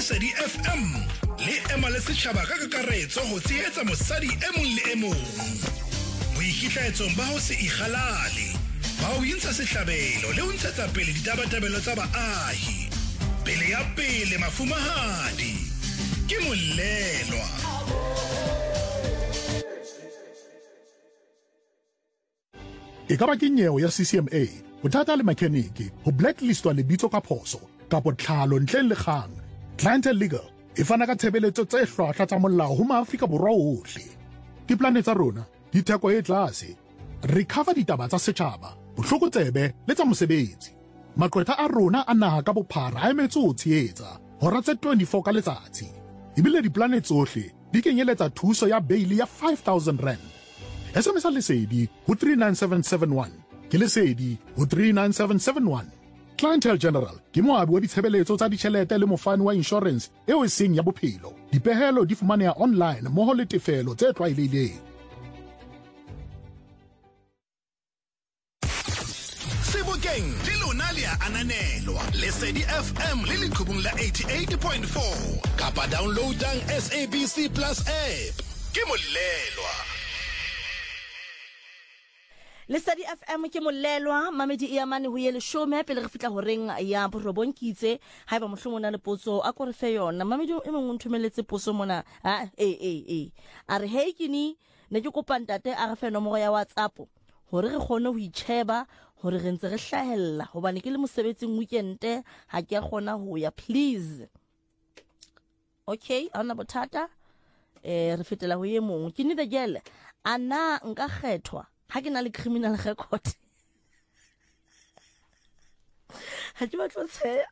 Lesedi FM le ema le setjhaba ka kakaretso ho tshehetsa mosadi e mong le e mong. Boikitlaetsong ba ho se ikgalale, ba ho intsha sehlabelo le ho ntshetsa pele ditabatabelo tsa baahi. Pele ya pele mafumahadi ke Molelwa. E ka ba ke nyewe ya CCMA, bothata le mekheniki, ho blacklistwa lebitso ka phoso, kapo tlhalo ntleng le kgang. Clientele Legal e fana ka tshebeletso tse hlwahlwa tsa molao ho Maafrika Borwa ohle. Diplane tsa rona, ditheko e tlase. Re cover ditaba tsa setjhaba, bohlokotsebe le tsa mosebetsi. Maqwetha a rona a naha ka bophara a emetse ho tshehetsa, hora tse 24 ka letsatsi. Ebile diplane tsohle di kenyeletsa thuso ya beili ya 5,000 rand. SMS lesedi ho 39771. Ke lesedi ho 39771. Clientele General ke moabi wa ditshebeletso tsa ditjhelete le mofani wa insurance eo e seng ya bophelo. Dipehelo di fumaneha online mmoho le tefelo tse tlwaelehileng. Sebokeng di lona le ananelwa. Lesedi FM le leqhubung la 88.4 kapa downloadang SABC Plus app. Ke Molelwa. Lesedi FM ke Molelwa, mamedi e amane ho ye leshome pele re fitla ho reng ya borobonkitse. Haeba mohlomong na le potso a ko re fe yona. Mamedi e mong o nthomeletse potso mona. A re hey kini ne ke kopa ntate a re fe nomoro ya WhatsApp hore re kgone ho itjheba hore re ntse re hlahella hobane ke le mosebetsing weekend ha ke a kgona ho ya please. Okay, ana bothata re fetela ho ye mong. Ke ni the girl ana nka kgethwa ha ke na le criminal record. Ha ke batla tshe.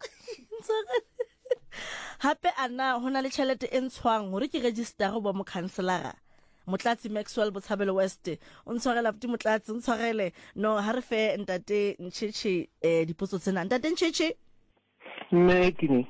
Hape ana hona le tjhelete e ntshwang hore ke register go ba mo counselora. Motlatsi Maxwell Botshabelo West o ntshwarela buti motlatsi o ntshwarele no ha re fe ntate Ntshitshi dipotso tsena. Ntate Ntshitshi mme kini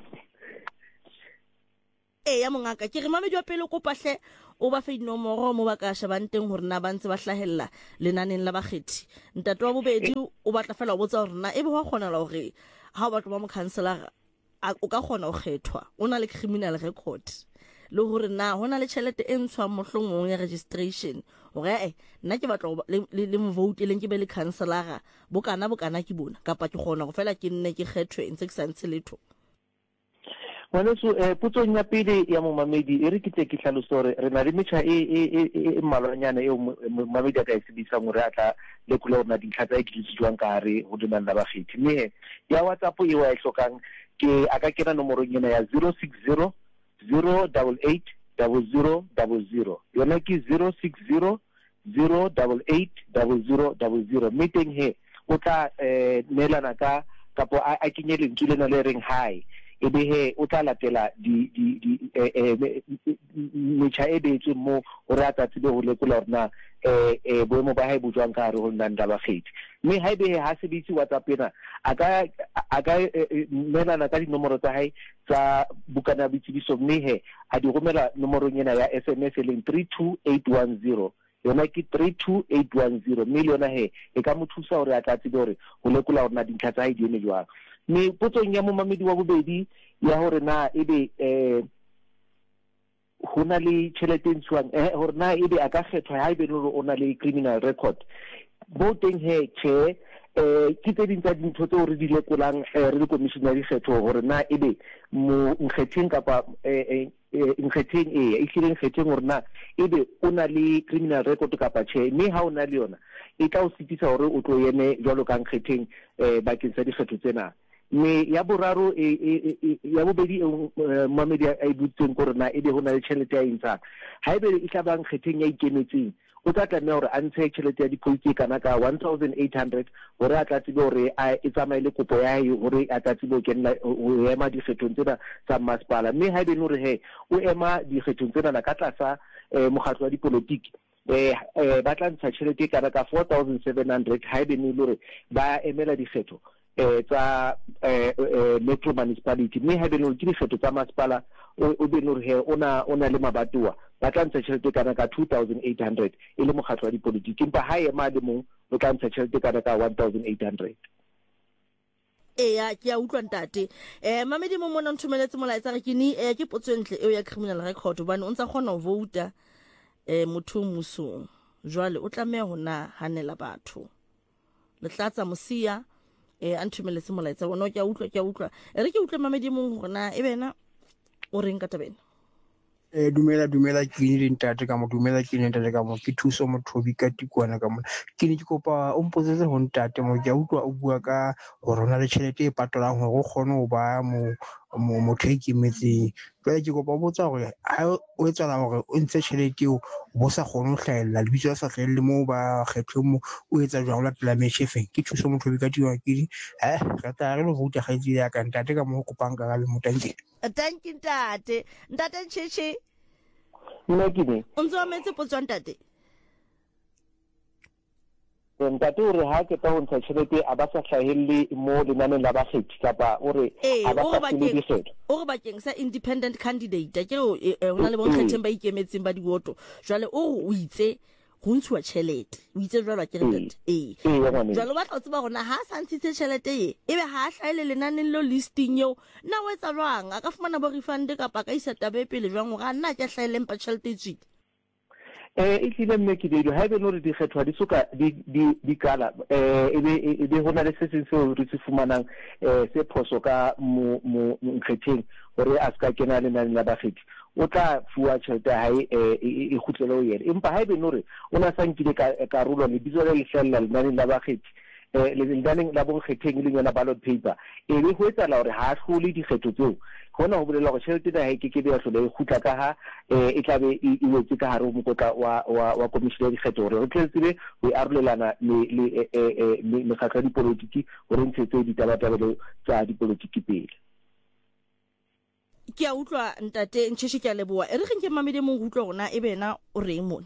ya mongaka ke re mamedi wa pele ko pahle o ba fe dinomoro mo ba ka shebang teng hore na ba ntse ba hlahella lenaneng la bakgethi. Ntate wa bobedi o batla fela o botsa hore na ebe wa kgona la hore ha o batla ba mo counselor o ka kgona ho kgethwa o na le criminal record le hore na hona le tjhelete e ntshwang mohlomong ya registration hore nna ke batla le mo vote le ke be le counselor bokana ke bona kapa ke kgona go fela ke nne ke kgethwe ntse ke santse letho. Bueno so putsong ya pele ya mo mamedi e re kitse ke hlalosa hore re na le metjha e mmalwanyana eo mamedi a ka e sebedisang hore a tla lekole hore na dintlha tsa ke ditjwang ka hare ho dinang la bakgethi. Mme ya WhatsApp e wa e hlokang ke aka kena nomorong ena ya 060 088 0000 yona ke 060 088 0000 meeting he o tla nelana ka kapo a kenye lentswe lena le reng hi ebe he o tla latela di metjha e betswe mo hore a tsebe ho lekola hore na boemo ba hae bo jwang ka hare ho nna nda bakgethi. Mme haebe ha sebedisi WhatsApp ena aka nelana ka dinomoro tsa hae tsa bukana bitsebiso mme he a di romela nomorong ena ya SMS e leng 32810 yona ke 32810 mme yona he e ka mo thusa hore a tla tsebe hore ho lekola hore na dintlha tsa hae di ene jwang. Mme potsong ya mo mamedi wa bobedi ya hore na ebe hona le tjhelete ntshwang hore na ebe a ka kgethwa ha ebe o na le criminal record bo teng he che ke tse ding tsa dintho tseo re di lekolang re le commission ya dikgetho hore na ebe mo nkgetheng kapa nkgetheng e hlileng nkgetheng hore na ebe o na le criminal record kapa che. Mme ha o na le yona e tla o sitisa hore o tlo yene jwalo ka nkgetheng bakeng sa dikgetho tsena. Mme ya boraro ya bobedi mamedi a ibutseng gore na ebe hona le tjhelete ya intshang ha ebe e tla bang kgetheng ya ikemetseng o tla tlameha hore a ntshe tjhelete ya dipoitse kana ka 1800 hore a tla tsebe hore e tsamaile kopo ya hae hore a tla tsebe ho ema dikgethong tsena tsa masepala. Mme ha ebe no re he o ema dikgethong tsena ka tlasa mokgatlo wa dipolotiki ba tla ntsha tjhelete kana ka 4700 ha ebe no re ba emela dikgetho tsa metro municipality. Mme ha ebe no ke dikgetho tsa masepala o be no re ona le mabatoa ba tla ntsha tjhelete kana ka 2800 e le mokgatlo wa dipolotiki empa ha ema le mong o tla ntsha tjhelete kana ka 1800. ya ke a utlwa ntate mamedi mo mona nthomeletse molaetsa re ke ni ke potso entle eo ya criminal record bane o ntse kgona ho vouta motho musong jwale o tlameha ho na hanela batho le tlatsa mosia a nthomeletse molaetsa bona ke a utlwa re ke utlwe mamedi mo hona e bena o reng ka tabena dumela ke le ntate ka mo dumela ke le ntate ka mo ke thuso mothobi ka tikwana ka mo ke ne ke kopa o mpotsetse ho ntate mo ke a utlwa o bua ka ho rona le tšhelete e patalang hore o kgone ho ba motho e ikemetseng jwale ke kopa botsa hore ha o etsala hore o ntse tšhelete eo bo sa kgone ho hlahella lebitso la sa hlahelle moo ba kgethwe mo o etsa jwang la tla meshefeng ke thuso motho ka tikwana ke di re tla re lo vouta gaitsi ya ka ntate ka mo kopang ka le motanki tanki ntate Ncheche nna ke ne o ntse o metse potso ntate ntate o re ha ke ta ho ntsha tšhelete a ba sa hlahelle mo lenaneng la bakgethi kapa o re a ba sa file dikgetho o re bakeng sa independent candidate ke o na le bonkgetheng ba ikemetseng ba diwoto jwale o itse go ntshuwa tšhelete o itse jwalo ke re jwalo ba tla tseba gona ha sa ntshitse tšhelete ebe ha a hlahile lenaneng lo listing eo na o etsa jwang a ka fumana bo refund kapa ka isa tabe pele jwang gore a nna ke hlahile mpa tšhelete tswile e tlile mme ke dilo ha ebe no re dikgethwa di soka di kala ebe hona le se seng seo re se fumanang se phoso ka nkgetheng gore a ska kena lenaneng la bakgethi o tla fuwa tšhelete hae e khutlele o yena empa ha ebe no re o na sa nkile karolo lebitso le hlahella lenaneng la bakgethi lenaneng la bonkgetheng le yona ballot paper ebe ho etsala hore ha hlole dikgetho tseo hona ho bolela gore tšhelete ya hae ke be ya hlole e khutla ka ha e tlabe e wetse ka hare ho mokotla wa komishene ya dikgetho gore re tle tsebe ho arolelana le mekgatlo ya dipolotiki gore ntshetse ditabatabelo tsa dipolotiki pele ke a utlwa ntate Ncheche ke a leboa e re ke mamedi mo utlwa gona e bena o reng mona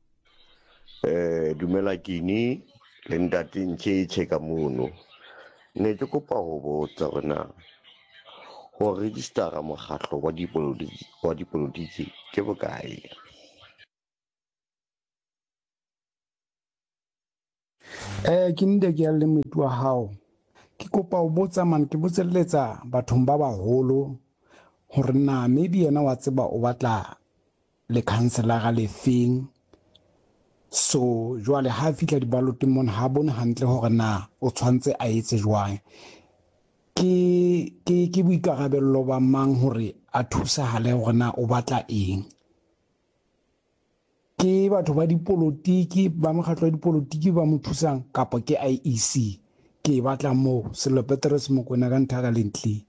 dumela ke ni le ntate Ncheche ka mono ne ke kopa ho botsa rena ho registera mokgatlo wa dipolotiki ke bokae ke nde ke le motu wa hao ke kopa o botsa man ke botseletsa bathong ba baholo hore na maybe yena wa tseba o batla le councilor le feng so jwale ha fitla dibaloteng mona ha bone hantle hore na o tshwantse a etse jwang ke boikarabello ba mang hore a thusa hale hore na o batla eng ke batho ba dipolotiki ba mokgatlo wa dipolotiki ba mo thusang kapa ke IEC ke batla mo Sello Petrus Mokoena ka nthaga lentli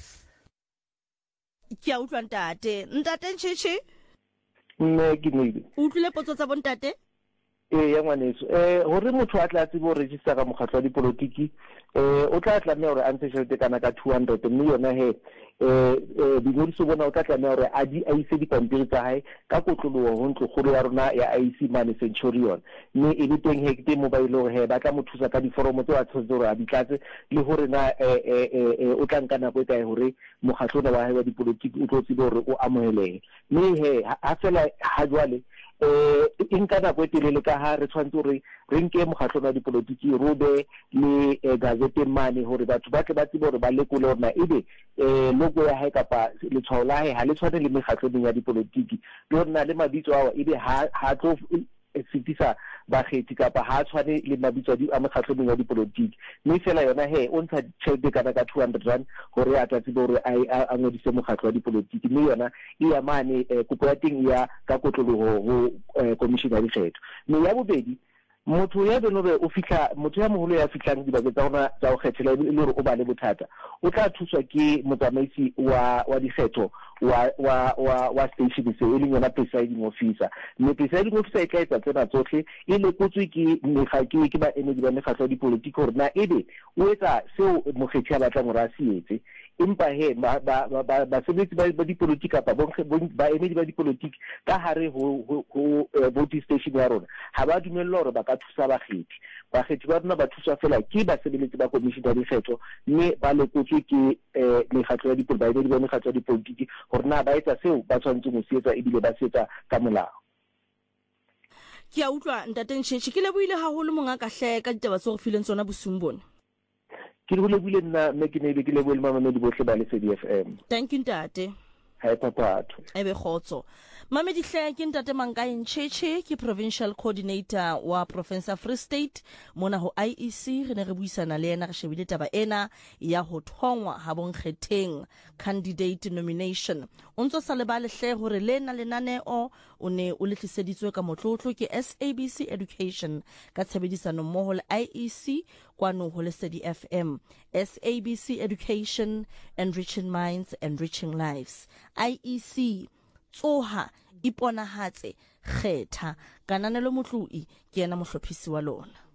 ke a utlwa ntate Ncheche nne ke ne utlwile potso tsa bontate ya ngwaneso hore motho a tla tsebo register ka mokgatlo wa dipolotiki o tla tlameha hore a ntshe tšhelete kana ka 200 mme yona he dingodiso bona o tla tlameha hore a ise dipampiri tsa hae ka kotloloho ho ntlokgolo ya rona ya IEC mane Centurion mme e le teng he ke teng mobile hore he ba tla mo thusa ka diforomo tse a tshotse hore a di tlatse le hore na o tla nka nako e kae hore mokgatlo wa hae wa dipolotiki o tlo tsebe hore o amohelehe mme he ha fela ha jwale inka nako e telele ka ha re tshwantse hore re nke mokgatlo wa dipolotiki ro be le gazette mane hore batho ba tle ba tsebe hore ba lekole hore na ebe logo ya hae kapa letshwao la hae ha le tshwane le mekgatlo ya dipolotiki le hore na le mabitso ao ebe ha tlo fitisa bakgethi kapa ha tshwane le mabitso a mekgatlo ya dipolotiki mme fela yona he o ntsha tšhelete kana ka 200 rand gore a tlatsebe hore a ngodise mokgatlo wa dipolotiki mme yona e ya mane kopo ya teng ya ka kotloloho ho komishene ya dikgetho mme ya bobedi motho ya benobe o fitla motho ya moholo ya fitlang dibake tsa ona tsa go kgethela le gore o ba le bothata o tla thuswa ke motsamaisi wa dikgetho wa station se e leng yona presiding officer mme presiding officer e tla etsa tsena tsotlhe e lekotswe ke baemedi ba mekgatlo ya dipolotiki gore na ebe o etsa seo mokgethi a batlang gore a se etse empa he basebetsi ba dipolotiki kapa baemedi ba dipolotiki ka hare ho voting station ya rona ha ba dumella hore ba ka thusa bakgethi ba rona ba thuswa fela ke basebeletsi ba komishene ya dikgetho mme ba lekotswe ke mekgatlo ya baemedi ba mekgatlo ya dipolotiki gore na ba etsa seo ba tshwanetseng ho se etsa ebile ba se etsa ka molao ke a utlwa ntate Ncheche ke lebohile haholo monga ka hle ka ditaba tse go fileng tsona bosung bona ke le bule nna mme ke ne be ke le bole mamamedi bohle ba Lesedi FM. Thank you ntate. Hai papatho. Ebe khotso. Mamedi hle ke ntate Mankayi Ntšhetše ke provincial coordinator wa province of Free State mona ho IEC re ne re buisana le yena re shebile taba ena ya ho thongwa ha bonkgetheng candidate nomination. O ntso sa lebale hle hore lena lenaneo o ne o le tliseditswe ka motlotlo ke SABC Education ka tshebedisano mmoho le IEC kwano ho Lesedi FM. SABC Education, enriching minds, enriching lives. IEC tsoha iponahatse kgetha kananelo motloi ke yena mohlophisi wa lona.